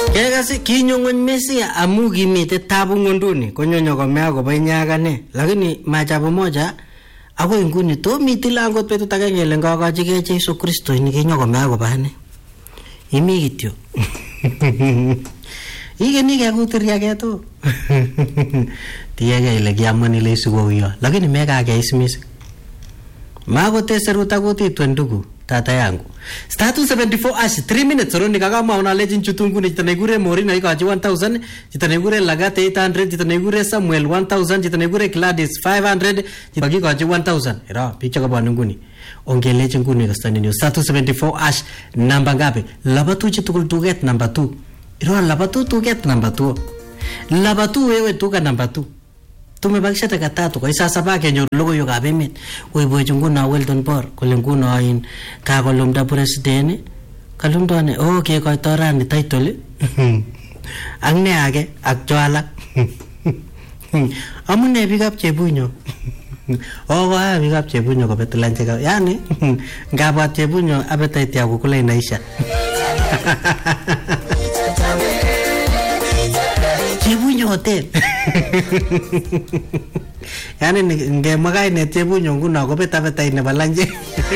Kegasi kinyong'ony Messi amu kimite tabu ngunduni konyonyo komea kobo inyagane lakini machabu moja ako inguni to mitila angot betut agenge ile ngakachige Jesu Kristo ini kinyo komea kobane imi kityo igeni kekutirya keto tiege ile kiamoni ile isugoyo lakini meka keismis magote seruta kutit ndugu tata yangu status 74 ash 3 minutes roni kagama una legend chutungu ni tanegure Morina ikaji 1000 jitanegure Lagate 800 jitanegure Samuel 1000 jitanegure Gladys 500 jitagikaji 1000 era picha kwa nguni onge legend nguni kastani ni status 74 ash namba ngapi labatu chitukul tuget number 2 iro labatu tuget number 2 labatu wewe tuka number 2 tumebakisha taka tatu kwa sasa bake nyo logo yo kabemet we chunguna Weldon Bor kule nguno in ka kolumda president kalumdone okay ko torani title angne age aktuala amune bigap chebunyo wa bigap chebunyo ko betlanje ka yani ngaba chebunyo appetite yako kula inaisha chebunyo hotel yani ngemagai ne chebunyo nguno ko betapetite ne balanje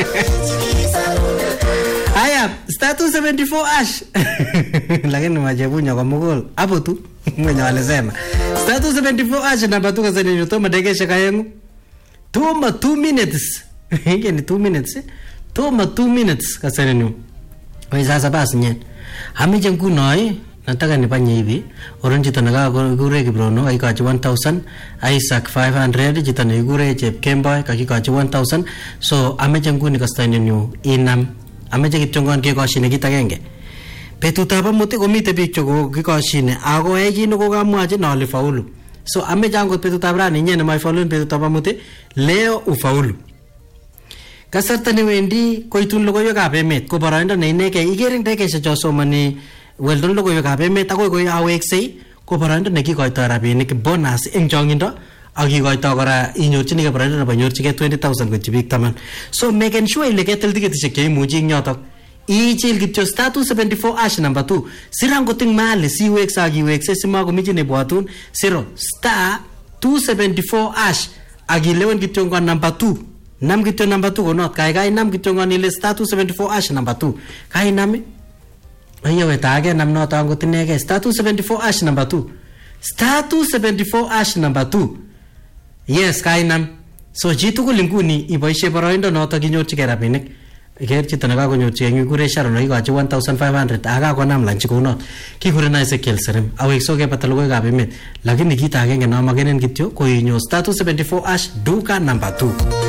haya status 74 ash lakini majebunyo kwa mugol hapo tu mwenye walisema status 74 ash namba tu kazani nyotoma degesha kayengu tuma 2 minutes hiki ni 2 minutes tuma 2 minutes kazani nyu kwa sasa basi nyen hamije nguno nataka nifanye hivi orange tanaga gure kibrono aikachi 1000 Isaac 500 jitane gure chep Kemboy kakikachi 1000 so ameje nguni kastani nyu inam ameje kitongon ke koshine kitagenge betutaba muti komite bik choko kikoshine ako egino ko kamwaje na alifaulu so ameje angot betutab rani nyene mai faulu betutaba muti leo ufaulu kasarta ni wendi koitun logoywekab emet ko boroindo ne ineke igere ndekeshe chosomani Weldon logoywekab emet akoi ko aweksei ko boroindo nekikoitoi rabinik bonus eng chongindo akikoitoi kora inyorchinige boroindo nebo nyorchige 20000 kochi biik 10 so making sure ile ketil tiketishek cheimuchi ing yotok ichil kityo status 74 ash number 2 siran koting mahali siwekse akiwekse simakomichi nebwatun siro star 274 ash akilewen kityo ngo number 2 nam kityo number 2 konot kai nam kityo ngo ile status 74 ash number 2 kai nami ayo wetage namnoto angot inege status 74 ash number 2 status 74 ash number 2 yes kainam so chitugul nguni iboishe boroindo noto kinyorchige rabinik iker chito nekakonyorchige ngikure Sharon ikochi 1500 akakonam lanchi kunot kikure na Ezekiel Serem aweksoge patalogoikab emet lakini kit agenge nomagenen kityo ko inyo status 74 ash duka number 2